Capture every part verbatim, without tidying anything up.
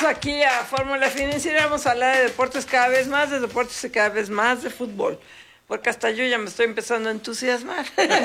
aquí a Fórmula Financiera, vamos a hablar de deportes cada vez más, de deportes y cada vez más de fútbol. Porque hasta yo ya me estoy empezando a entusiasmar.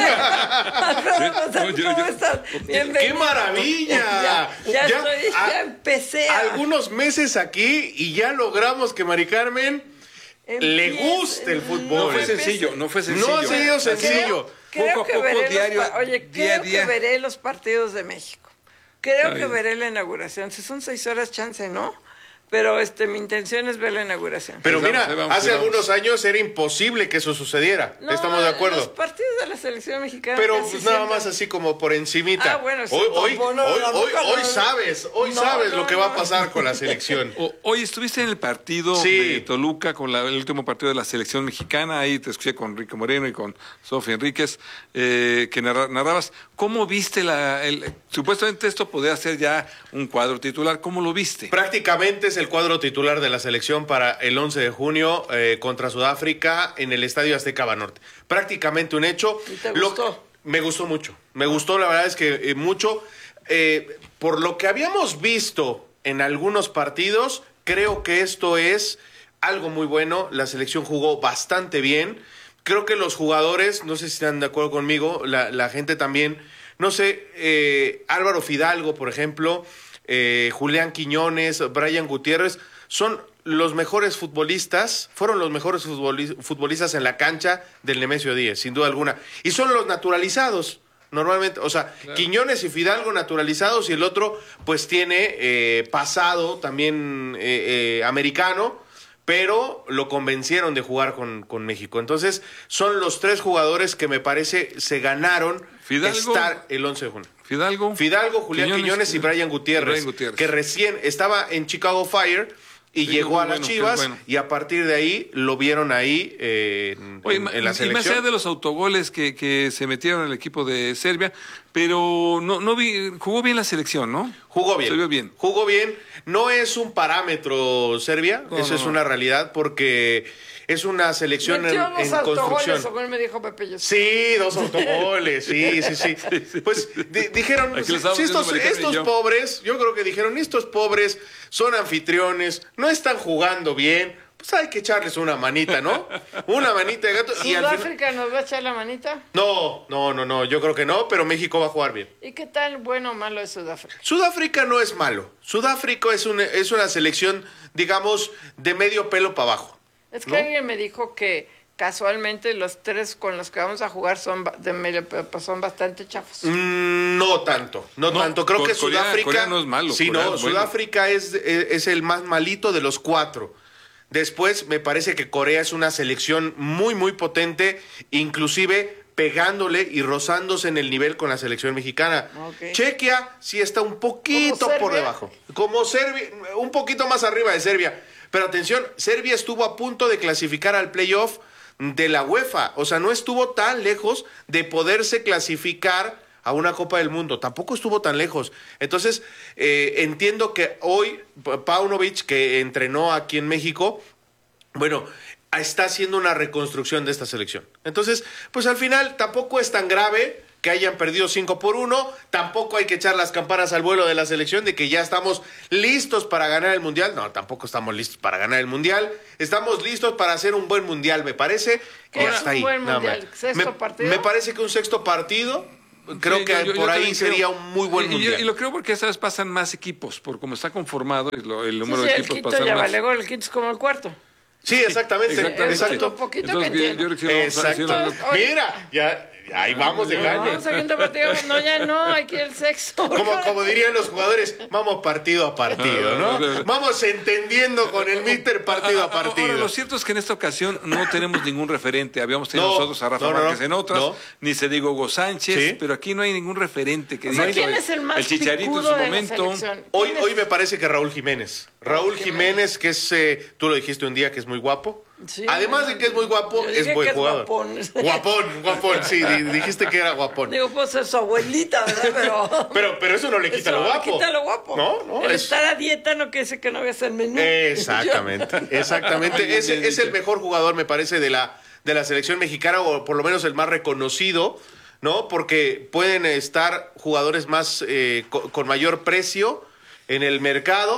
Alfredo, ¿cómo estás? Bienvenido. ¡Qué maravilla! Ya, ya, ya, estoy, a, ya empecé. A... Algunos meses aquí y ya logramos que Mari Carmen Empieza, le guste el fútbol. No fue sencillo, no fue sencillo. No ha sido sencillo. Creo, creo poco que a poco, veré diario, los, oye, día a creo día. que veré los partidos de México. Creo Está que bien. veré la inauguración. Si son seis horas, chance, ¿no? Pero este, mi intención es ver la inauguración. Pero Pues mira, vamos, vamos, hace vamos. algunos años era imposible que eso sucediera. No, Estamos de acuerdo. Los partidos de la selección mexicana. Pero casi pues, nada siempre- más así como por encimita. Ah, bueno, sí, hoy, hoy, tampoco, no, hoy, no, hoy, no, hoy no. sabes, hoy No, sabes no, lo que no. va a pasar con la selección. O- Hoy estuviste en el partido Sí. de Toluca, con la- el último partido de la selección mexicana, ahí te escuché con Enrique Moreno y con Sofía Enríquez, eh, que narra- narrabas. ¿Cómo viste la...? El, supuestamente esto podría ser ya un cuadro titular, ¿cómo lo viste? Prácticamente es el cuadro titular de la selección para el once de junio eh, contra Sudáfrica en el Estadio Azteca Banorte. Prácticamente un hecho. ¿Y te Lo- gustó? me gustó mucho. Me gustó, la verdad es que eh, mucho. Eh, por lo que habíamos visto en algunos partidos, creo que esto es algo muy bueno. La selección jugó bastante bien. Creo que los jugadores, no sé si están de acuerdo conmigo, la, la gente también, no sé, eh, Álvaro Fidalgo, por ejemplo, eh, Julián Quiñones, Brian Gutiérrez, son los mejores futbolistas, fueron los mejores futboli- futbolistas en la cancha del Nemesio Díez, sin duda alguna. Y son los naturalizados, normalmente, o sea, Claro. Quiñones y Fidalgo naturalizados y el otro pues tiene eh, pasado también eh, eh, americano, pero lo convencieron de jugar con, con México. Entonces, son los tres jugadores que me parece se ganaron Fidalgo. estar el once de junio. Fidalgo. Fidalgo, Julián Quiñones, y Brian Gutiérrez, Brian Gutiérrez. que recién estaba en Chicago Fire y Sí, llegó muy a las bueno, qué Chivas, bueno. y a partir de ahí lo vieron ahí eh, en, Oye, en- ma- en la y más selección. allá de los autogoles que, que se metieron al equipo de Serbia, pero no, no vi, jugó bien la selección, ¿no? Jugó bien. Se vio bien. Jugó bien. No es un parámetro Serbia, No, eso no, es no. una realidad, porque es una selección en, Metió dos en autogoles, construcción. según me dijo Pepe Yosef. Sí, dos autogoles, sí, sí, sí. Pues di- dijeron, Aquí lo si estábamos estos, viendo Maricarmen y estos yo. pobres, yo creo que dijeron, estos pobres son anfitriones, no están jugando bien, pues hay que echarles una manita, ¿no? Una manita de gato. Y al final... ¿Sudáfrica nos va a echar la manita? No, no, no, no, yo creo que no, pero México va a jugar bien. ¿Y qué tal bueno o malo es Sudáfrica? Sudáfrica no es malo. Sudáfrica es una, es una selección, digamos, de medio pelo para abajo. Es que ¿no? alguien me dijo que casualmente los tres con los que vamos a jugar son ba- de medio, pues son bastante chafos. Mm, No tanto, no, No, tanto. Creo Co- que Corea- Sudáfrica. Corea no es malo, Sí, Corea no, es bueno. Sudáfrica es, es, es el más malito de los cuatro. Después me parece que Corea es una selección muy, muy potente, inclusive pegándole y rozándose en el nivel con la selección mexicana. Ok. Chequia sí está un poquito ¿Como por Serbia? debajo. Como Serbia, un poquito más arriba de Serbia. Pero atención, Serbia estuvo a punto de clasificar al playoff de la UEFA. O sea, no estuvo tan lejos de poderse clasificar a una Copa del Mundo. Tampoco estuvo tan lejos. Entonces, eh, entiendo que hoy Pa- Paunovic, que entrenó aquí en México, bueno, está haciendo una reconstrucción de esta selección. Entonces, pues al final tampoco es tan grave que hayan perdido cinco por uno, tampoco hay que echar las campanas al vuelo de la selección de que ya estamos listos para ganar el Mundial. No, tampoco estamos listos para ganar el Mundial. Estamos listos para hacer un buen Mundial, me parece. ¿Qué Y es hasta un ahí, buen nada mundial? más. ¿Sexto me, partido? Me parece que un sexto partido, creo Sí, que yo- yo- yo por ahí también sería creo. un muy buen Y- y, Mundial. Y, lo creo porque esta vez pasan más equipos, por cómo está conformado el, el Sí, número sí, de el equipos quinto pasan ya más. vale gol, el quinto es como el cuarto. Sí, exactamente, Exactamente. exacto. Un poquito que Entonces, yo- entiendo. yo creo que sí, vamos a- sí, Exacto. lo- Oye. Mira, ya ahí vamos de No, gane. vamos al quinto partido. No, ya no, hay que ir al sexto. Como, como dirían los jugadores, vamos partido a partido, ¿no? Vamos entendiendo con el míster partido a Ahora, partido. lo cierto es que en esta ocasión no tenemos ningún referente. Habíamos tenido No, nosotros a Rafa no, no, Márquez no, en otras, no. ni se digo Hugo Sánchez, Sí. pero aquí no hay ningún referente que O sea, diga. ¿quién es el más El Chicharito en picudo su de la momento. selección? Hoy, ¿Quién es? hoy me parece que Raúl Jiménez. Raúl Jiménez, que es, eh, tú lo dijiste un día, que es muy guapo. Sí, Además de que es muy guapo, yo es dije buen que es jugador. guapón. Guapón, guapón, sí, di- dijiste que era guapón. Digo, pues es su abuelita, ¿verdad? Pero, Pero, pero eso no le quita eso lo guapo. quita lo guapo. No, no, El es- estar a dieta no quiere decir que no veas el menú. Exactamente, exactamente. Bien, Es, bien es dicho. el mejor jugador, me parece, de la, de la selección mexicana, o por lo menos el más reconocido, ¿no? Porque pueden estar jugadores más eh, co- con mayor precio en el mercado,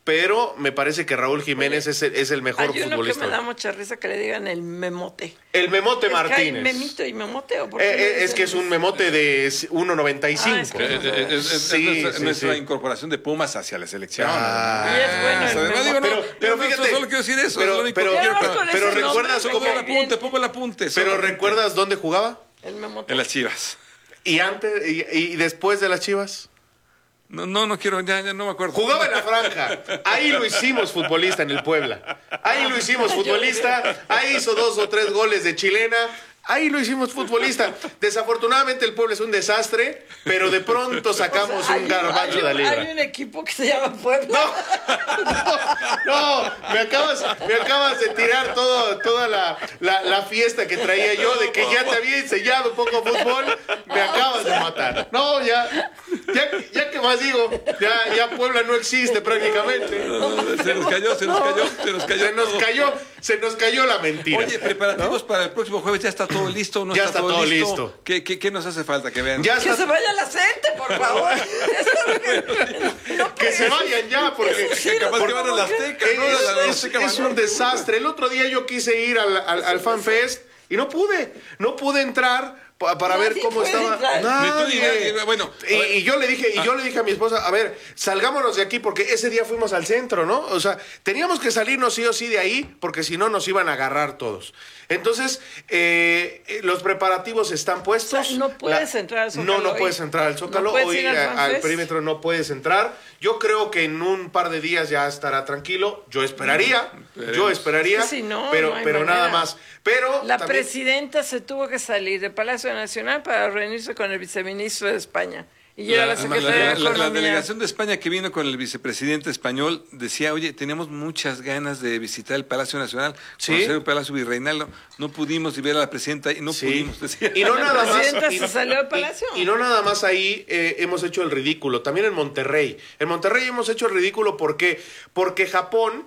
pero me parece que Raúl Jiménez Oye, es, el, es el mejor hay uno futbolista. que me da mucha risa que le digan el memote. El Memote Es que hay Martínez. memito y memote. ¿o por Eh, qué le eh, es dicen que es un eso? memote de uno noventa y cinco. Ah, es que- Eh, eh, Es, es- Sí, es nuestra, sí, nuestra sí. incorporación de Pumas hacia la selección. Ah. Y es bueno el Además, memo. digo, no, Pero- pero no, fíjate, solo quiero decir eso. pero- es lo único pero- que quiero pero- que- pero ese recuerdas nombre, pongo cómo- el apunte, pongo el apunte. Pero solamente. ¿recuerdas dónde jugaba? El memote. En las Chivas. ¿Y antes y, y después de las Chivas? No, no, no quiero, ya, ya no me acuerdo. Jugaba en la franja. Ahí lo hicimos futbolista en el Puebla. Ahí lo hicimos futbolista. Ahí hizo dos o tres goles de chilena. Ahí lo hicimos futbolista. Desafortunadamente el Puebla es un desastre, pero de pronto sacamos O sea, hay un garbanzo hay de un- libra. Hay un equipo que se llama Puebla. No, no, me acabas, me acabas de tirar todo, toda la, la, la fiesta que traía yo de que ya te había enseñado un poco fútbol, me acabas de matar. No, ya, ya, ya que más digo, ya, ya Puebla no existe prácticamente. Se nos cayó, se nos cayó, se nos cayó. Se nos todo. cayó, se nos cayó la mentira. Oye, preparativos para el próximo jueves, ¿ya está todo listo? ¿No Ya está todo listo. ¿Qué, qué, qué nos hace falta que vean? Ya Que está- se vaya la gente, por favor. Eso no que se vayan ya, porque Sí, Capaz no, que van a la Azteca, es, ¿no? A la es- Azteca es van, un ¿no? desastre. El otro día yo quise ir al, al, al FanFest y no pude, no pude entrar pa- para ver Nadie cómo puede estaba. entrar. Ni tú ni Nadie. nadie, bueno, y, a ver. y yo le dije, y yo le dije a mi esposa, a ver, salgámonos de aquí porque ese día fuimos al centro, ¿no? O sea, teníamos que salirnos sí o sí de ahí porque si no nos iban a agarrar todos. Entonces, eh, eh, los preparativos están puestos. O sea, no puedes entrar al Zócalo No, no hoy. puedes entrar al Zócalo. No puedes hoy ir al a- al FanFest. perímetro no puedes entrar. Yo creo que en un par de días ya estará tranquilo. Yo esperaría, yo Esperemos. esperaría, Es que si no, pero, no hay pero nada manera. más. Pero La también- presidenta se tuvo que salir del Palacio Nacional para reunirse con el viceministro de España. Y era la, La, secretaria la- de la- la Economía. delegación de España que vino con el vicepresidente español decía, oye, tenemos muchas ganas de visitar el Palacio Nacional, Sí. conocer el Palacio Virreinal, no, no pudimos y ver a la presidenta y no Sí. pudimos. Decía. Y no La nada más. presidenta y- se salió del palacio. Y, y no nada más ahí eh, hemos hecho el ridículo. También en Monterrey. En Monterrey hemos hecho el ridículo porque porque Japón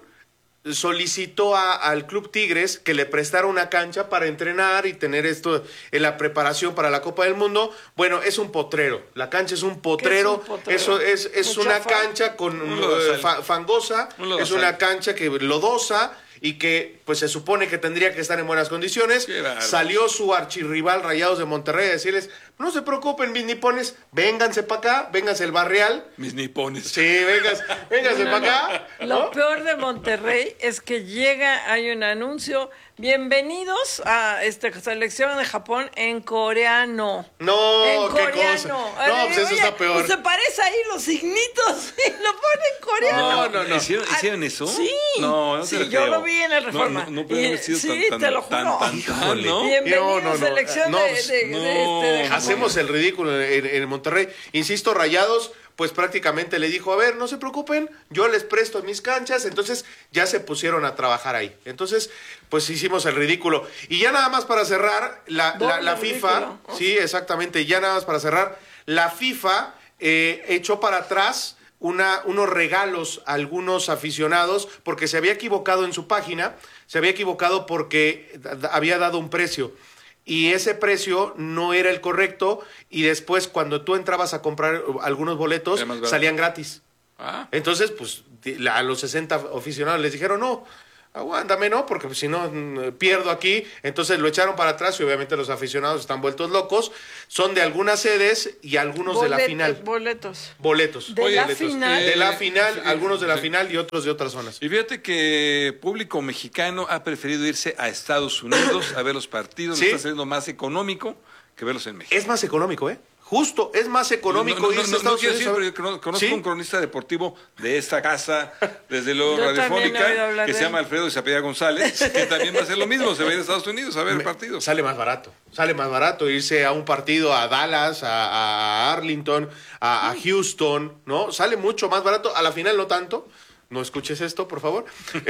solicitó a- al Club Tigres que le prestara una cancha para entrenar y tener esto en la preparación para la Copa del Mundo. Bueno, es un potrero. La cancha es un potrero. ¿Qué es un potrero? Eso es, es Mucha una fa- cancha con Un eh, lodazal. fa- fangosa. Un lodazal. Es una cancha que lodosa y que pues se supone que tendría que estar en buenas condiciones. Qué bárbaro. Salió su archirrival Rayados de Monterrey a decirles, no se preocupen mis nipones, vénganse para acá, vénganse el Barrial. Mis nipones. Sí, vénganse, vénganse para acá. Lo ¿no? peor de Monterrey es que llega, hay un anuncio, bienvenidos a esta selección de Japón en coreano. No, en qué coreano. cosa. No, Oye, pues eso oye, está peor. Se parece ahí los signitos y lo pone en coreano. No, no, no. ¿Hicieron, ¿hicieron eso? Sí, No, no te sí, lo yo creo. lo vi en el Reforma. No, no, no puede Y- haber sido sí, tan, tan, te lo tan, juro. tan, tan, ¿no? Bienvenido No, no, no. selección No, de, pues, de- de- no. este, de Japón. Hacemos el ridículo en, en Monterrey. Insisto, Rayados, pues prácticamente le dijo, a ver, no se preocupen, yo les presto mis canchas. Entonces ya se pusieron a trabajar ahí. Entonces, pues hicimos el ridículo. Y ya nada más para cerrar, la, la, Doble la FIFA, ridículo. sí, exactamente, ya nada más para cerrar, la FIFA eh, echó para atrás una, unos regalos a algunos aficionados porque se había equivocado en su página, se había equivocado porque da- da- había dado un precio. Y ese precio no era el correcto y después cuando tú entrabas a comprar algunos boletos Era más barato. salían gratis. Ah, Entonces, pues di- la- a los sesenta aficionados les dijeron, no, aguántame, ¿no? Porque pues, si no, mm, pierdo aquí. Entonces lo echaron para atrás y obviamente los aficionados están vueltos locos. Son de algunas sedes y algunos de la Bolet- final. Boletos. Boletos. De la Boletos. final. De la Eh, final, sí, algunos de la sí. final y otros de otras zonas. y fíjate que público mexicano ha preferido irse a Estados Unidos a ver los partidos, Sí. le está saliendo más económico que verlos en México. Es más económico, ¿eh? Justo, es más económico No, no, no, irse a no, no Estados quiero Unidos. decir, a pero ver- yo cono- conozco ¿Sí? un cronista deportivo de esta casa, desde luego Yo también he oído radiofónica, hablar que de se él. llama Alfredo Isapella González, que también va a hacer lo mismo, se va a ir a Estados Unidos a ver Me- partidos. Sale más barato. Sale más barato irse a un partido a Dallas, a, a Arlington, a, a Houston, ¿no? Sale mucho más barato. A la final no tanto. No escuches esto, por favor.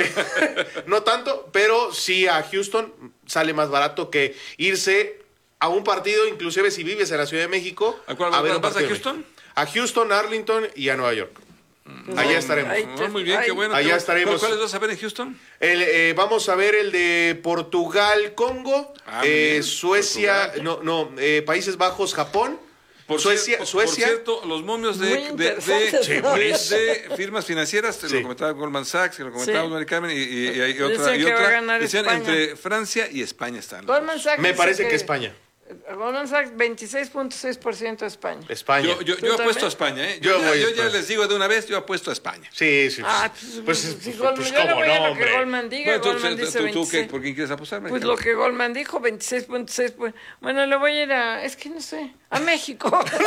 No tanto, pero sí a Houston sale más barato que irse a un partido, inclusive si vives en la Ciudad de México. ¿A cuál ver vas- un vas a partido de Houston? México. A Houston, Arlington y a Nueva York. Allá estaremos. Ahí Ah, te- muy bien, ahí- qué bueno. Allá qué bueno. estaremos. ¿Cuáles vas a ver en Houston? El, eh, vamos a ver el de Portugal, Congo, Ah, eh, bien. Suecia, Portugal. no, no, eh, Países Bajos, Japón Por Suecia, cierto, Suecia. Por cierto, los momios de, Muy de, de, interesantes, de- ¿no? de firmas financieras, te Sí. lo comentaba Goldman Sachs, que lo comentaba Sí. Mari Carmen, y, y- y hay Dicen otra, y que va a otra. ganar Decían España. entre Francia y España están. Goldman Sachs Me dice parece que España. Goldman Sachs, veintiséis punto seis por ciento España. España. Yo, yo, ¿Tú yo apuesto también? a España, ¿eh? Yo Yo, ya, voy a yo ya España. les digo de una vez, yo apuesto a España. Sí, sí. Ah, pues, pues, pues, si pues, Goldman, pues, yo le cómo voy a no, lo que hombre. Goldman diga. Bueno, tú, Goldman tú- dice tú- tú, veintiséis. ¿qué- ¿por quién quieres apostar? Mari Pues Carmen? lo que Goldman dijo, veintiséis punto seis. Pues, bueno, le voy a ir a. Es que no sé. A México.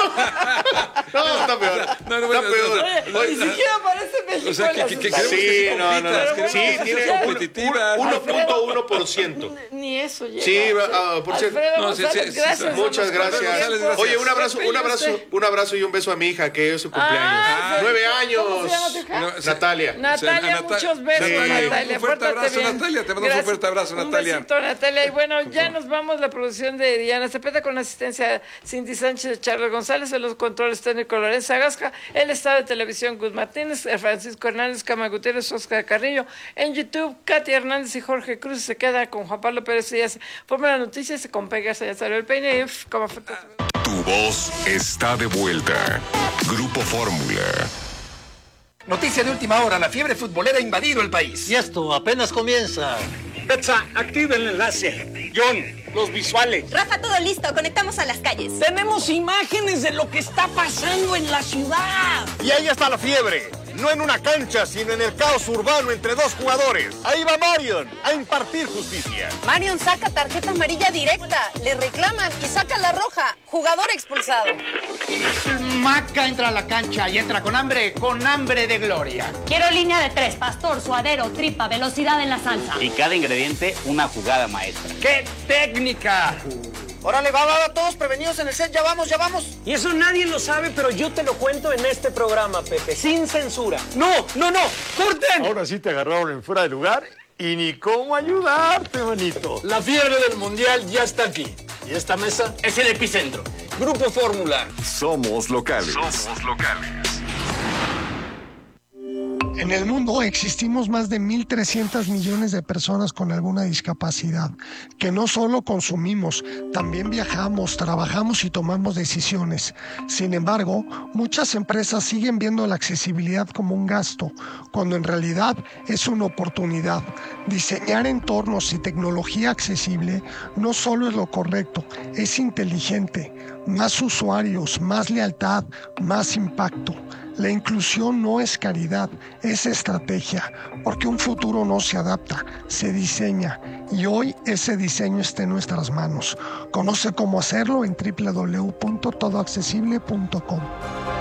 No, está peor. No, no, bueno, está peor. no, Oye, ni siquiera aparece México. O sea, en que, las que, que estadísticas. queremos Sí, que no, no, no. compitas, Pero queremos Sí, que tiene seas un- competitiva. un- uno punto uno por ciento. Ni eso llega. Sí, ah, por cierto. Alfredo No, sí, González, sí, sí, gracias. sí. Muchas Vamos con gracias. los tiempos. Oye, un abrazo, Pepe, un ¿y abrazo, usted? un abrazo y un beso a mi hija, que es su cumpleaños. Ah, Nueve ¿cómo años. se llama tu hija? No, sí. Natalia. Natalia, Nata- muchos besos, Sí. Natalia. Un fuerte Pórtate abrazo, bien. Natalia. Te mando un Gracias. fuerte abrazo, Natalia. Un besito, Natalia. Y bueno, ya nos vamos. La producción de Diana Cepeda con la asistencia de Cindy Sánchez, de Charles González, en los controles técnicos Lorenzo Agasca, el estado de televisión Gus Martínez, Francisco Hernández, Cama Gutiérrez, Oscar Carrillo. En YouTube, Katy Hernández y Jorge Cruz se queda con Juan Pablo Pérez Díaz. Forma la noticia, se con Pegas, ya salió el peine y uf, como fue. Tu voz está de vuelta. Grupo Fórmula. Noticia de última hora, la fiebre futbolera ha invadido el país. Y esto apenas comienza. Betsa, activa el enlace. John, los visuales. Rafa, todo listo. Conectamos a las calles. Tenemos imágenes de lo que está pasando en la ciudad. Y ahí está la fiebre. No en una cancha, sino en el caos urbano entre dos jugadores. Ahí va Marion a impartir justicia. Marion saca tarjeta amarilla directa. Le reclaman y saca la roja. Jugador expulsado. Maca entra a la cancha y entra con hambre, con hambre de gloria. Quiero línea de tres, pastor, suadero, tripa, velocidad en la salsa. Y cada ingrediente, una jugada maestra. ¡Qué técnica! Órale, va, va, va, todos prevenidos en el set, ya vamos, ya vamos. Y eso nadie lo sabe, pero yo te lo cuento en este programa, Pepe, sin censura. ¡No, no, no! ¡Corten! Ahora sí te agarraron en fuera de lugar y ni cómo ayudarte, manito. La fiebre del mundial ya está aquí. Y esta mesa es el epicentro. Grupo Fórmula. Somos locales. Somos locales. En el mundo existimos más de mil trescientos millones de personas con alguna discapacidad, que no solo consumimos, también viajamos, trabajamos y tomamos decisiones. Sin embargo, muchas empresas siguen viendo la accesibilidad como un gasto, cuando en realidad es una oportunidad. Diseñar entornos y tecnología accesible no solo es lo correcto, es inteligente. Más usuarios, más lealtad, más impacto. La inclusión no es caridad, es estrategia, porque un futuro no se adapta, se diseña, y hoy ese diseño está en nuestras manos. Conoce cómo hacerlo en doble u doble u doble u punto todo accesible punto com.